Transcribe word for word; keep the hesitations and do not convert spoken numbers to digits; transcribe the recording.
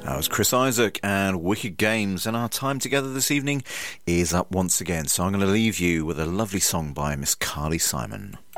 That was Chris Isaak and Wicked Games, and our time together this evening is up once again. So I'm going to leave you with a lovely song by Miss Carly Simon.